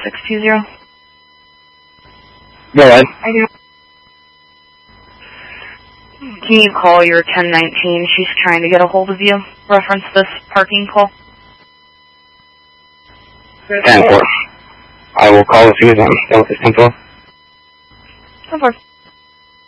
620. Go ahead. Can you call your 1019? She's trying to get a hold of you. Reference this parking call. 10-4. I will call as soon as I'm done with this info. 10-4.